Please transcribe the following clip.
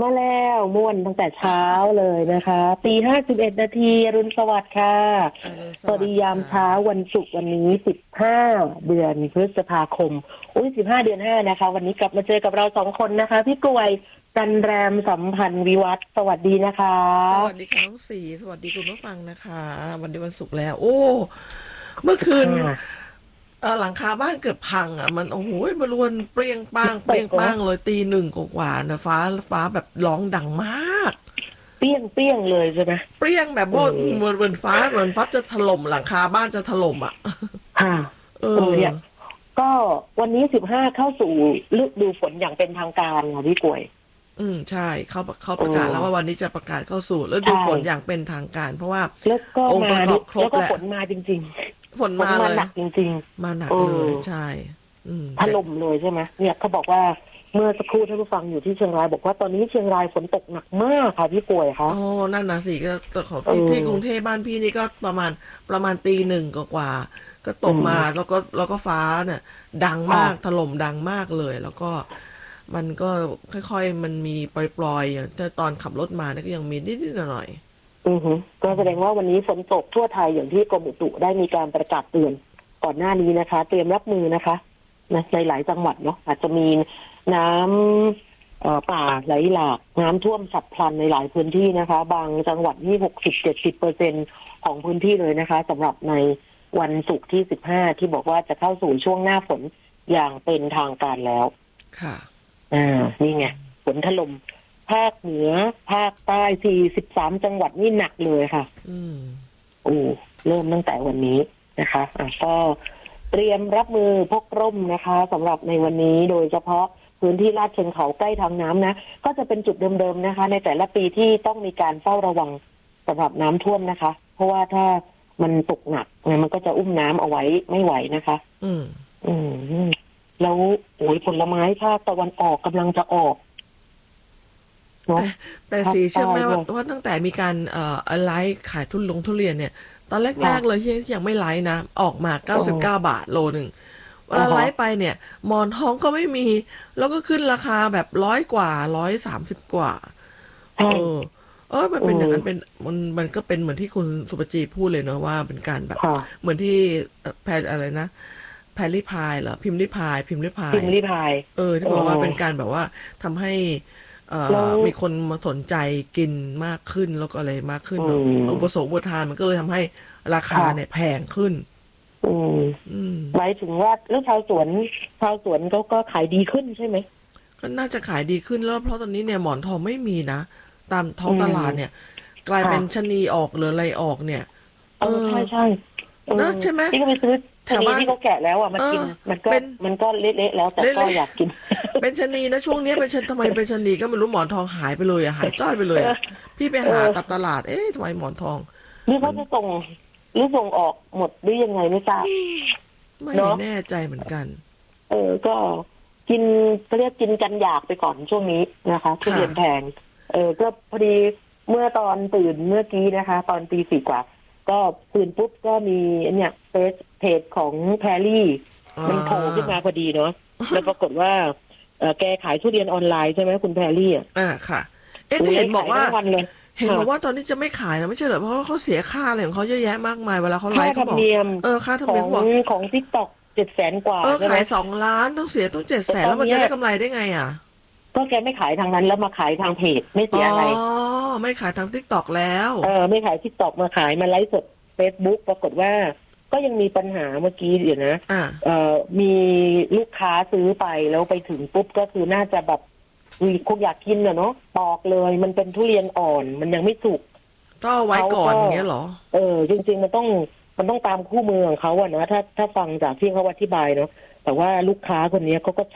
มาแล้วม่วนตั้งแต่เช้าเลยนะคะตี 51 นาทีอรุณสวัสดิ์ค่ะอรุณสสวัสวัสดิ์ค่ะดียามเช้าวันศุกร์วันนี้15 เดือนพฤษภาคม15 เดือน 5นะคะวันนี้กลับมาเจอกับเรา2 คนนะคะพี่กลวยจันแรมสัมพันธ์วิวัฒน์สวัสดีนะคะสวัสดีค่ะน้องสีสวัสดีคุณผู้ฟังนะคะวันนี้วันศุกร์แล้วโอ้เมื่อคืนค่ะหลังคาบ้านเกือบพังอ่ะมันโอ้โหมันรวนเปรี้ยงป้างเปตกเหรอรี้ยงป้างเลยตี 1กว่าๆนะฟ้าแบบร้องดังมากเปี้ยงเปี้ยงเลยใช่ไหมเปรี้ยงแบบเอว่าอเหมือนฟ้าจะถล่มหลังคาบ้านจะถล่มอ่ะค่ะเออเนี่ยก็วันนี้15เข้าสู่ฤดูฝนอย่างเป็นทางการค่ะพี่กลวยใช่เขาเอประกาศแล้วว่าวันอนี้จะประกาศเข้าสู่ฤดูใช่ฝนอย่างเป็นทางการเพราะว่าแล้วก็องค์มาดิประกอบครบแหละแล้วก็ฝนมาจริงฝนๆฝนมาเลยมาหนักจริงมาหนัๆกเลยใช่ถแต่ล่มเลยใช่ไหมเนี่ยเขาบอกว่าเมื่อสักครู่ท่านผู้ฟังอยู่ที่เชียงรายบอกว่าตอนนี้เชียงรายฝนตกหนักมากค่ะพี่ป่วยคะอ๋อนั่นนะสิก็แต่ของเอที่กรุงเทอพบ้านพี่นี่ก็ประมาณตี 1กว่าก็ตอืกมามแล้วก็ฟ้าเนี่ยดังค่ะมากถล่มดังมากเลยแล้วก็มันก็ค่อยๆมันมีปล่อยๆอย่างตอนขับรถมาเนี่ยก็ยังมีนิดๆหน่อยก็แสดงว่าวันนี้ฝนตกทั่วไทยอย่างที่กรมอุตุได้มีการประกาศเตือนก่อนหน้านี้นะคะเตรียมรับมือนะคะในหลายจังหวัดเนาะอาจจะมีน้ำป่าไหลหลากน้ำท่วมฉับพลันในหลายพื้นที่นะคะบางจังหวัดนี่60-70%ของพื้นที่เลยนะคะสำหรับในวันศุกร์ที่15ที่บอกว่าจะเข้าสู่ช่วงหน้าฝนอย่างเป็นทางการแล้วๆค่ะนี่ไงฝนถล่มภาคเหนือภาคใต้43จังหวัดนี่หนักเลยค่ะอืมโอ้เริ่มตั้งแต่วันนี้นะคะก็เตรียมรับมือพกร่มนะคะสำหรับในวันนี้โดยเฉพาะพื้นที่ลาดเชิงเขาใกล้ทางน้ำนะก็จะเป็นจุดเดิมๆนะคะในแต่ละปีที่ต้องมีการเฝ้าระวังสำหรับน้ำท่วมนะคะ เพราะว่าถ้ามันตกหนักมันก็จะอุ้มน้ำเอาไว้ไม่ไหวนะคะอืมอืมแล้วโอ้ยผลไม้ภาคตะวันออกกำลังจะออกเนาะแต่แต่ภาคใต้สีเชื่อไหมว่าด้วยว่าตั้งแต่มีการไลฟ์ขายทุเรียนเนี่ยตอนแรค่ะกๆเลยที่ยังไม่ไลฟ์นะออกมาอื 99 มบาทโลหนึ่ง เวลาไลอ่าฮะฟ์ไปเนี่ยหมอนทองก็ไม่มีแล้วก็ขึ้นราคาแบบ100 กว่า130 กว่าใช่เออมันอืเป็นอย่างนั้นเป็นมมันก็เป็นเหมือนที่คุณสุปจีพูดเลยเนอะว่าเป็นการแบบค่ะเหมือนที่แพรอะไรนะแพรรี่พายเหรอพิมพ์ริพายพิมพ์ริพายที่เอบอกว่าอเป็นการแบบว่าทำให้แล้วมีคนมาสนใจกินมากขึ้นแล้วก็อะไรมากขึ้นอืเนอะอุปสงมค์อุปทานมันก็เลยทำให้ราคาค่ะเนี่ยแพงขึ้นอืมอืมหมายถึงว่าแล้วชาวสวนก็ขายดีขึ้นใช่ไหมก็น่าจะขายดีขึ้นแล้วเพราะตอนนี้เนี่ยหมอนทองไม่มีนะตามท้ออืงตลาดเนี่ยมกลายเป็นชะค่ะนีออกหรืออะไรออกเนี่ยเออใช่ใช่นะใช่ไหมนี่ก็ไปซื้อแถวบ้านชะนีที่เขาแกะแล้วอ่ะมาเออกินมันก็เป็นมันก็เละๆแล้วแต่ก็เละอยากกินๆเป็นชะนีนะช่วงนี้เป็นชะทำไมเป็นชะนีก็ไม่รู้หมอนทองหายไปเลยอะหายจ้อยไปเลยอะพี่ไปเอหาตับอตลาดเอ๊ะทำไมหมอนทองหรือมันเขาจะส่งหรือส่งออกหมดหรือยังไงไม่ทราบไม่เนาะแน่ใจเหมือนกันก็กินเขาเรียกกินกันอยากไปก่อนช่วงนี้นะคะทุค่ะเรียนแพงก็พอดีเมื่อตอนตื่นเมื่อกี้นะคะตอนตี 4กว่าก็ตื่นปุ๊บก็มีเนี่ยเพจของแพรรี่อ่มันโผล่ขึ้นามาพอดีเนาะแล้วปรากฏว่าแกขายทุเรียนออนไลน์ใช่ไหมคุณแพรรี่อ่ะค่ะเอ๊ะแต่เลยขายทั้งวันเลยค่ะตอนนี้จะไม่ขายนะไม่ใช่เหรอเพราะว่าเขาเสียค่าอะไรของเขาเยอะแยะมากมายเวลาเขาไลค่าฟ์เขาบอกธรรมเนียมค่าธรรของมเนียมเขาบอกของTikTok 700,000 กว่าใช่ไหมขาย2 ล้านต้องเสียต้อง700,000แล้วมันแต่ตอนเนี้ยจะได้กำไรได้ไงอ่ะก็แกไม่ขายทางนั้นแล้วมาขายทางเพจไม่อ๋เสีอยอะไรไม่ขายทาง TikTok แล้วไม่ขายทิกตอกมาขายมาไลฟ์สด Facebook ปรากฏว่าก็ยังมีปัญหาเมื่อกี้เดี๋ยวนะอ่ามีลูกค้าซื้อไปแล้วไปถึงปุ๊บก็คือน่าจะแบบคงอยากกินอะเนาะปอกเลยมันเป็นทุเรียนอ่อนมันยังไม่สุกต้องเอาไว้เขาก่อนก็อย่างเงี้ยเหรอจริงๆมันต้องตามคู่มือของเขาอะนะถ้าฟังจากที่เขาอธิบายเนาะแต่ว่าลูกค้าคนนี้เขาก็